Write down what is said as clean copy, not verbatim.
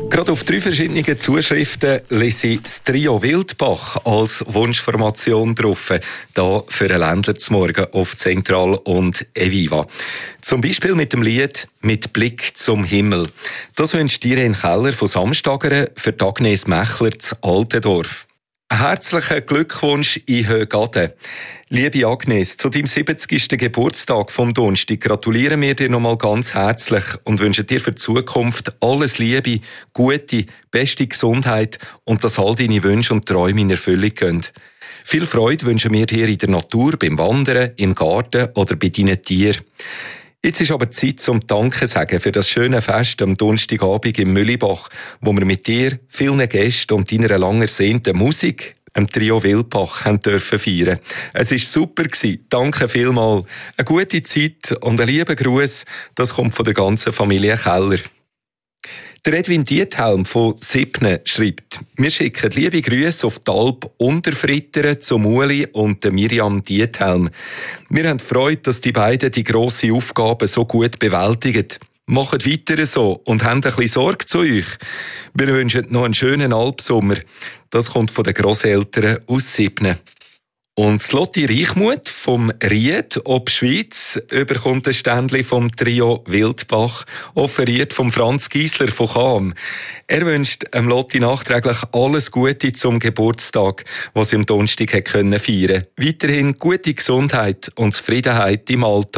Gerade auf 3 verschiedene Zuschriften lese ich das Trio Wildbach als Wunschformation drauf. Hier für einen Ländler zum Morgen auf Zentral und Eviva. Zum Beispiel mit dem Lied «Mit Blick zum Himmel». Das wünscht Irene Keller von Samstagern für Agnes Mechler zu Altendorf. Herzlichen Glückwunsch in Högaden. Liebe Agnes, zu deinem 70. Geburtstag vom Donnerstag gratulieren wir dir nochmal ganz herzlich und wünschen dir für die Zukunft alles Liebe, gute, beste Gesundheit und dass all deine Wünsche und Träume in Erfüllung gehen. Viel Freude wünschen wir dir in der Natur, beim Wandern, im Garten oder bei deinen Tieren. Jetzt ist aber Zeit zum Danke sagen für das schöne Fest am Donnerstagabend im Mühlibach, wo wir mit dir, vielen Gästen und deiner lang ersehnten Musik am Trio Wildbach dürfen feiern. Es war super. Danke vielmals. Eine gute Zeit und einen lieben Gruß. Das kommt von der ganzen Familie Keller. Der Edwin Diethelm von Sibne schreibt: Wir schicken liebe Grüße auf die Alp Unterfritteren zu Uli und Miriam Diethelm. Wir haben Freude, dass die beiden die grosse Aufgabe so gut bewältigen. Macht weiter so und habt ein bisschen Sorge zu euch. Wir wünschen noch einen schönen Alpsommer. Das kommt von den Grosseltern aus Sibne. Und Lotti Reichmuth vom Ried ob Schweiz überkommt ein Ständchen vom Trio Wildbach, offeriert vom Franz Giesler von Cham. Er wünscht Lotti nachträglich alles Gute zum Geburtstag, was sie am Donnerstag feiern konnte. Weiterhin gute Gesundheit und Zufriedenheit im Alltag.